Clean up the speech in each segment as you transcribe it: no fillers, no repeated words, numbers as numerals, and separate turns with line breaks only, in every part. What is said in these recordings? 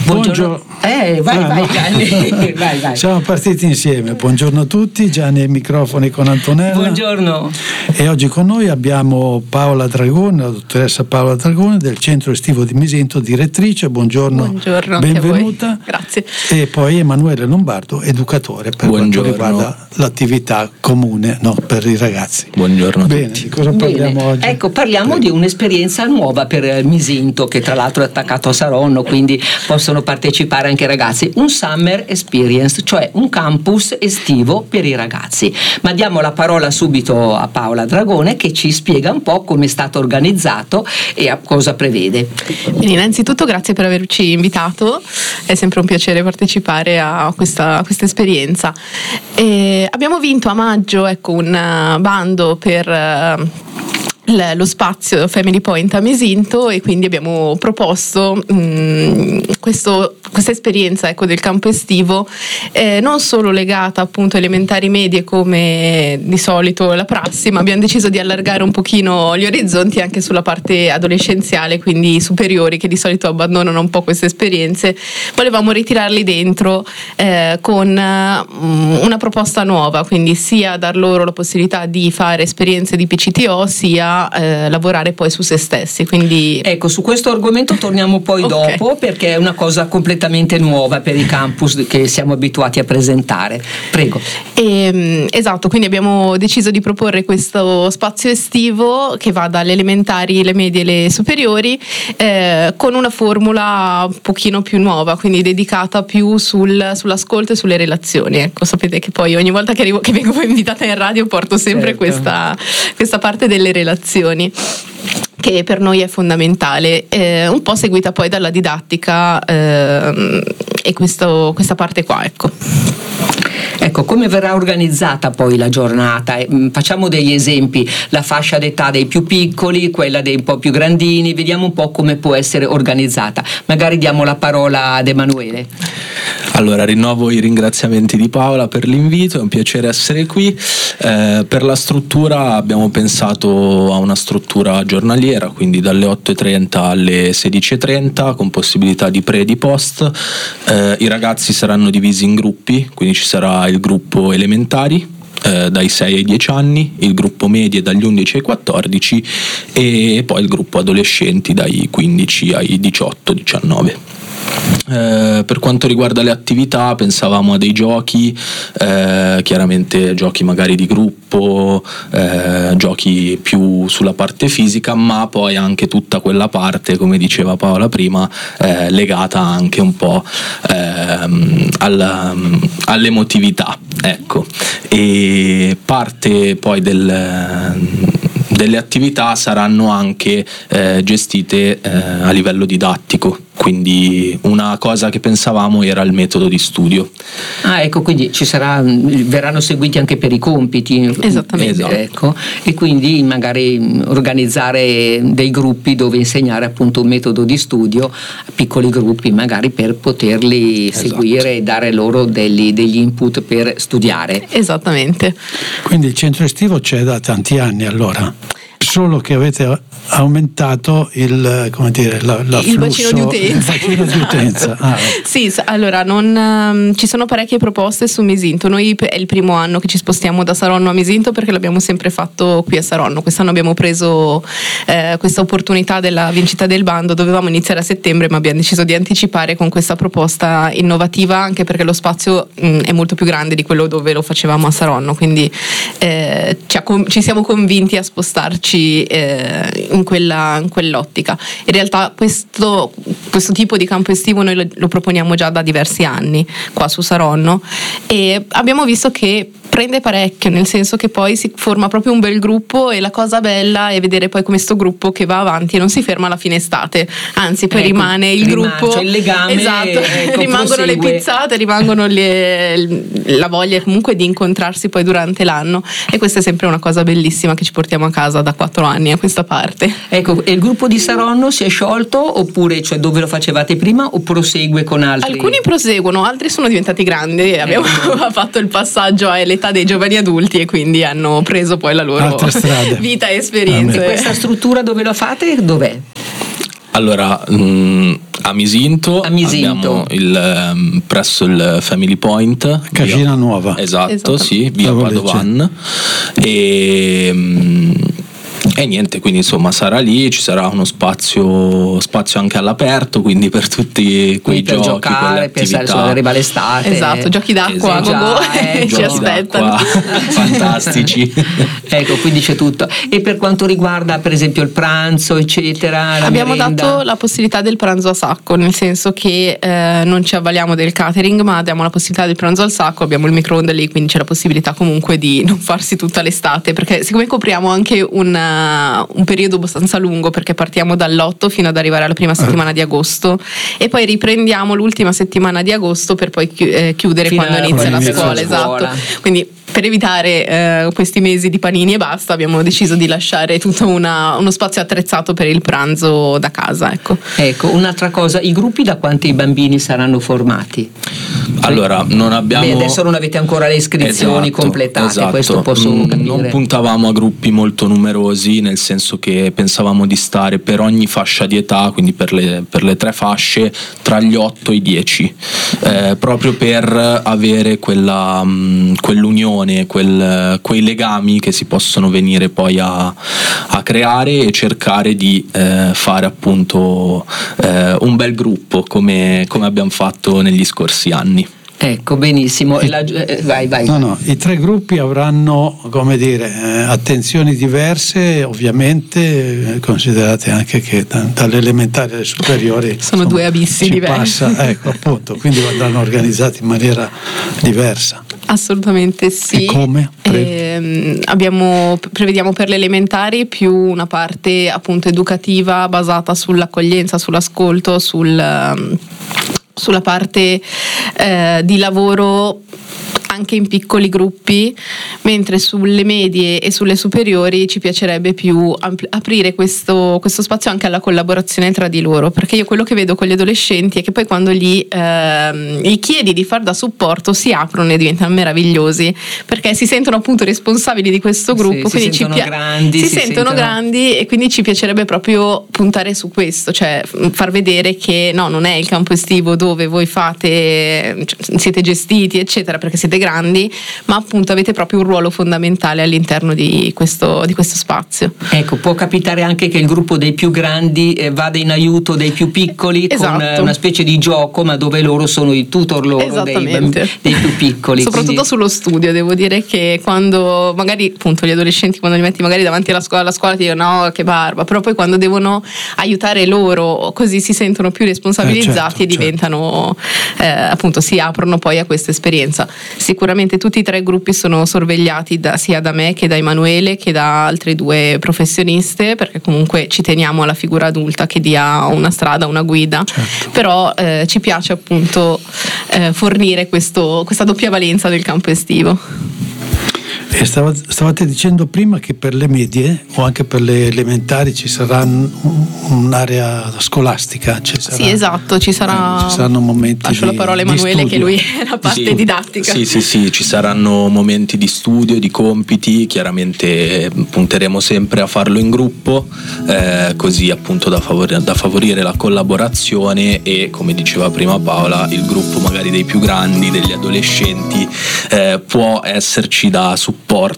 Buongiorno. Vai Gianni. vai.
Siamo partiti insieme. Buongiorno a tutti, Gianni ai microfoni con Antonella.
Buongiorno.
E oggi con noi abbiamo Paola Dragone, la dottoressa Paola Dragone del Centro Estivo di Misinto, direttrice. Buongiorno.
Benvenuta.
Benvenuta.
Grazie.
E poi Emanuele Lombardo, educatore per quanto riguarda l'attività comune, no, per i ragazzi.
Buongiorno a
Bene,
tutti.
di cosa parliamo oggi?
Ecco, parliamo di un'esperienza nuova per Misinto, che tra l'altro è attaccato a Saronno, quindi possono partecipare anche i ragazzi. Un summer experience, cioè un campus estivo per i ragazzi. Ma diamo la parola subito a Paola Dragone, che ci spiega un po' come è stato organizzato e a cosa prevede.
Bene, innanzitutto grazie per averci invitato, è sempre un piacere partecipare a questa esperienza. Abbiamo vinto a maggio un bando per lo spazio Family Point a Misinto, e quindi abbiamo proposto questa esperienza del campo estivo, non solo legata appunto a elementari medie come di solito la prassi, ma abbiamo deciso di allargare un pochino gli orizzonti anche sulla parte adolescenziale, quindi i superiori che di solito abbandonano un po' queste esperienze. Volevamo ritirarli dentro con una proposta nuova, quindi sia dar loro la possibilità di fare esperienze di PCTO, sia lavorare poi su se stessi. Quindi
ecco, su questo argomento torniamo poi dopo, perché è una cosa completamente nuova per i campus che siamo abituati a presentare. Prego.
Esatto, quindi abbiamo deciso di proporre questo spazio estivo che va dalle elementari, le medie e le superiori, con una formula un pochino più nuova, quindi dedicata più sull'ascolto e sulle relazioni. Ecco, sapete che poi ogni volta che vengo poi invitata in radio porto sempre questa parte delle relazioni, che per noi è fondamentale, un po' seguita poi dalla didattica, e questa parte qua,
Ecco, come verrà organizzata poi la giornata? Facciamo degli esempi: la fascia d'età dei più piccoli, quella dei un po' più grandini, vediamo un po' come può essere organizzata. Magari diamo la parola ad Emanuele.
Allora, rinnovo i ringraziamenti di Paola per l'invito, è un piacere essere qui. Per la struttura abbiamo pensato a una struttura giornaliera, quindi dalle 8:30 alle 16:30, con possibilità di pre e di post. I ragazzi saranno divisi in gruppi, quindi ci sarà il gruppo elementari dai 6 ai 10 anni, il gruppo medie dagli 11 ai 14 e poi il gruppo adolescenti dai 15 ai 18-19. Per quanto riguarda le attività, pensavamo a dei giochi, chiaramente giochi magari di gruppo, giochi più sulla parte fisica, ma poi anche tutta quella parte, come diceva Paola prima, legata anche un po' all'emotività, ecco. E parte poi delle attività saranno anche gestite a livello didattico, quindi una cosa che pensavamo era il metodo di studio.
Ecco, quindi verranno seguiti anche per i compiti.
Esattamente.
Ecco, e quindi magari organizzare dei gruppi dove insegnare appunto un metodo di studio a piccoli gruppi, magari per poterli seguire e dare loro degli input per studiare.
Esattamente.
Quindi il centro estivo c'è da tanti anni, allora, solo che avete aumentato il
bacino di utenza. Sì, allora ci sono parecchie proposte su Misinto. Noi è il primo anno che ci spostiamo da Saronno a Misinto, perché l'abbiamo sempre fatto qui a Saronno. Quest'anno abbiamo preso questa opportunità della vincita del bando. Dovevamo iniziare a settembre, ma abbiamo deciso di anticipare con questa proposta innovativa, anche perché lo spazio è molto più grande di quello dove lo facevamo a Saronno, quindi ci siamo convinti a spostarci in quell'ottica. In realtà questo tipo di campo estivo noi lo proponiamo già da diversi anni qua su Saronno, e abbiamo visto che prende parecchio, nel senso che poi si forma proprio un bel gruppo, e la cosa bella è vedere poi come sto gruppo che va avanti e non si ferma alla fine estate, anzi poi rimane il gruppo,
cioè il legame,
esatto, rimangono le pizzate, rimangono la voglia comunque di incontrarsi poi durante l'anno, e questa è sempre una cosa bellissima che ci portiamo a casa da 4 anni a questa parte.
Ecco, e il gruppo di Saronno si è sciolto, oppure, cioè, dove lo facevate prima, o prosegue con altri?
Alcuni proseguono, altri sono diventati grandi e abbiamo fatto il passaggio all'età dei giovani adulti, e quindi hanno preso poi la loro vita e esperienze.
E questa struttura dove lo fate? Dov'è?
Allora, a Misinto abbiamo presso il Family Point,
Cascina Nuova.
Esatto, sì, via Padovan. E niente, quindi insomma sarà lì, ci sarà uno spazio anche all'aperto, quindi per tutti quei giochi,
giocare, pensare solo arriva l'estate.
Esatto, giochi d'acqua, ci aspettano.
Fantastici.
Ecco, quindi c'è tutto. E per quanto riguarda per esempio il pranzo, eccetera,
abbiamo dato la possibilità del pranzo a sacco, nel senso che non ci avvaliamo del catering, ma diamo la possibilità del pranzo al sacco, abbiamo il microonde lì, quindi c'è la possibilità comunque di non farsi tutta l'estate, perché siccome copriamo anche un periodo abbastanza lungo, perché partiamo dall'8 fino ad arrivare alla prima settimana di agosto e poi riprendiamo l'ultima settimana di agosto per poi chiudere fino quando inizia la scuola. Esatto, quindi per evitare questi mesi di panini e basta, abbiamo deciso di lasciare tutto uno spazio attrezzato per il pranzo da casa. Ecco,
un'altra cosa, i gruppi da quanti bambini saranno formati?
Allora, non abbiamo...
adesso non avete ancora le iscrizioni completate, questo posso capire.
Non puntavamo a gruppi molto numerosi, nel senso che pensavamo di stare per ogni fascia di età, quindi per le 3 fasce, tra gli 8 e i 10, proprio per avere quell'unione, quei legami che si possono venire poi a creare e cercare di fare appunto un bel gruppo come abbiamo fatto negli scorsi anni.
Ecco, benissimo. Vai.
No, i 3 gruppi avranno, come dire, attenzioni diverse, ovviamente, considerate anche che dall'elementare alle superiori
sono 2 abissi diversi.
Ecco, appunto, quindi andranno organizzati in maniera diversa.
Assolutamente sì.
E come?
Prevediamo per le elementari più una parte appunto educativa basata sull'accoglienza, sull'ascolto, sulla parte di lavoro anche in piccoli gruppi, mentre sulle medie e sulle superiori ci piacerebbe più aprire questo spazio anche alla collaborazione tra di loro, perché io quello che vedo con gli adolescenti è che poi quando gli chiedi di far da supporto si aprono e diventano meravigliosi, perché si sentono appunto responsabili di questo gruppo,
sì,
quindi si sentono grandi e quindi ci piacerebbe proprio puntare su questo, cioè far vedere che no, non è il campo estivo dove voi siete gestiti eccetera perché siete grandi, ma appunto avete proprio un ruolo fondamentale all'interno di questo spazio.
Ecco, può capitare anche che il gruppo dei più grandi vada in aiuto dei più piccoli, con una specie di gioco, ma dove loro sono i tutor loro dei più piccoli.
Soprattutto sullo studio, devo dire che quando magari appunto gli adolescenti, quando li metti magari davanti alla scuola ti dicono no, che barba, però poi quando devono aiutare loro così si sentono più responsabilizzati e diventano appunto si aprono poi a questa esperienza. Sicuramente tutti i 3 gruppi sono sorvegliati sia da me che da Emanuele che da altre 2 professioniste, perché comunque ci teniamo alla figura adulta che dia una strada, una guida, però ci piace appunto fornire questa doppia valenza del campo estivo.
E stavate dicendo prima che per le medie o anche per le elementari ci sarà un'area scolastica.
Sì, esatto, ci saranno
momenti.
Lascio la parola a Emanuele che lui è la parte didattica.
Sì, ci saranno momenti di studio, di compiti, chiaramente punteremo sempre a farlo in gruppo, così appunto da favorire la collaborazione e, come diceva prima Paola, il gruppo magari dei più grandi, degli adolescenti, può esserci da supporto,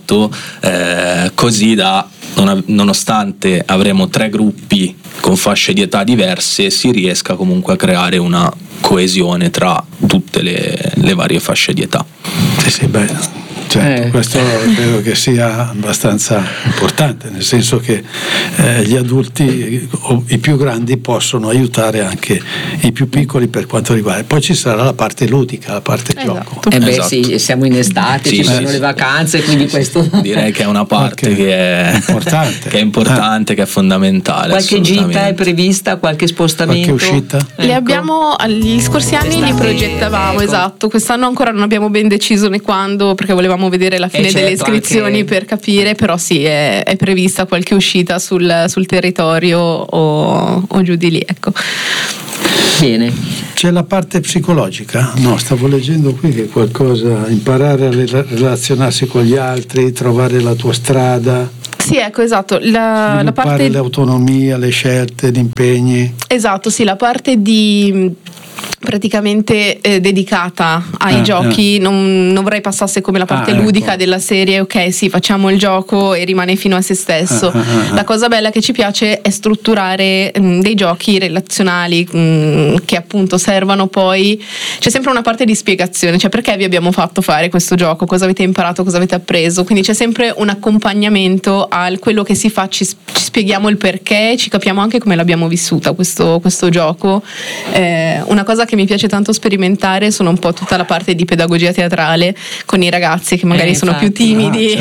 così da, nonostante avremo 3 gruppi con fasce di età diverse, si riesca comunque a creare una coesione tra tutte le varie fasce di età.
Sì, beh. Certo, questo credo che sia abbastanza importante, nel senso che gli adulti o i più grandi possono aiutare anche i più piccoli per quanto riguarda. Poi ci sarà la parte ludica, la parte gioco.
Sì, siamo in estate, ci sono le vacanze, quindi questo
direi che è una parte che è importante, che è fondamentale.
Qualche gita è prevista, qualche spostamento?
Qualche uscita?
Le abbiamo, gli scorsi anni li progettavamo, esatto. Quest'anno ancora non abbiamo ben deciso né quando, perché volevamo vedere la fine delle iscrizioni anche per capire, però sì, è prevista qualche uscita sul territorio o giù di lì, ecco.
Bene.
C'è la parte psicologica? No, stavo leggendo qui che qualcosa, imparare a relazionarsi con gli altri, trovare la tua strada.
Sì, ecco, esatto. La parte
l'autonomia, le scelte, gli impegni.
Esatto, sì, la parte di praticamente dedicata ai giochi non vorrei passasse come la parte ludica della serie, ok, sì, facciamo il gioco e rimane fino a se stesso. La cosa bella che ci piace è strutturare dei giochi relazionali che appunto servano, poi c'è sempre una parte di spiegazione, cioè perché vi abbiamo fatto fare questo gioco, cosa avete imparato, cosa avete appreso, quindi c'è sempre un accompagnamento al quello che si fa, ci spieghiamo il perché, ci capiamo anche come l'abbiamo vissuta questo gioco. Una cosa che mi piace tanto sperimentare sono un po' tutta la parte di pedagogia teatrale con i ragazzi che magari sono più timidi,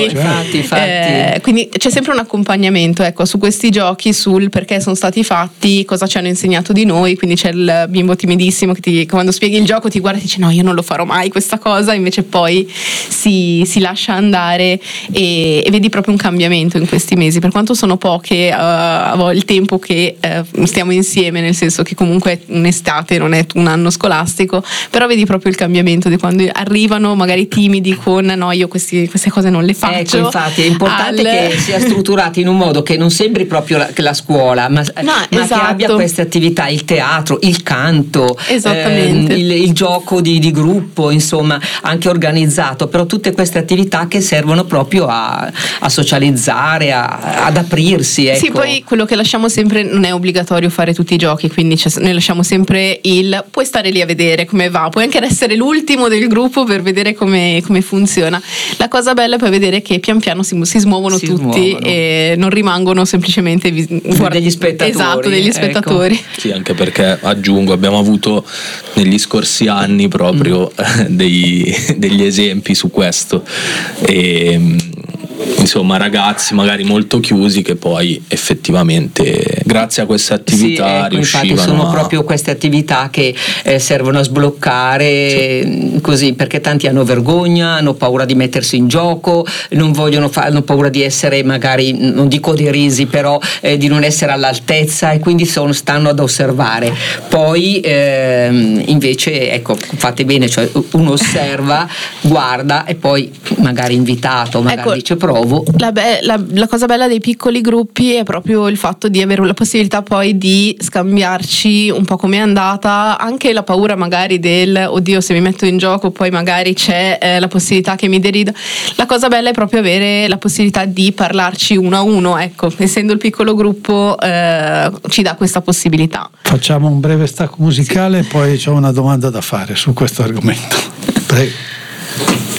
quindi c'è sempre un accompagnamento, ecco, su questi giochi, sul perché sono stati fatti, cosa ci hanno insegnato di noi, quindi c'è il bimbo timidissimo che quando spieghi il gioco ti guarda e dice no, io non lo farò mai questa cosa, invece poi si lascia andare e vedi proprio un cambiamento in questi mesi, per quanto sono poche il tempo che stiamo insieme, nel senso che comunque è un'estate, non è un anno scolastico, però vedi proprio il cambiamento di quando arrivano magari timidi con no, io queste cose non le faccio.
Ecco, infatti è importante che sia strutturato in un modo che non sembri proprio la scuola, ma che abbia queste attività, il teatro, il canto, il gioco di gruppo, insomma, anche organizzato, però tutte queste attività che servono proprio a socializzare, ad aprirsi, ecco.
Sì, poi quello che lasciamo sempre, non è obbligatorio fare tutti i giochi, quindi noi lasciamo sempre puoi stare lì a vedere come va, puoi anche essere l'ultimo del gruppo per vedere come funziona. La cosa bella è poi vedere che pian piano si smuovono tutti e non rimangono semplicemente
degli spettatori.
Esatto, degli spettatori.
Ecco. Sì, anche perché aggiungo, abbiamo avuto negli scorsi anni proprio degli esempi su questo e insomma ragazzi magari molto chiusi che poi effettivamente grazie a queste attività riuscivano.
Infatti sono proprio queste attività che servono a sbloccare, così, perché tanti hanno vergogna, hanno paura di mettersi in gioco, non vogliono hanno paura di essere magari, non dico derisi, però di non essere all'altezza, e quindi stanno ad osservare. Poi invece ecco, fate bene, cioè uno osserva, guarda e poi magari invitato, magari dice provo.
La cosa bella dei piccoli gruppi è proprio il fatto di avere la possibilità poi di scambiarci un po' come è andata, anche la paura magari del oddio se mi metto in gioco poi magari c'è la possibilità che mi derida. La cosa bella è proprio avere la possibilità di parlarci uno a uno, ecco, essendo il piccolo gruppo ci dà questa possibilità.
Facciamo un breve stacco musicale e poi c'ho una domanda da fare su questo argomento. Prego.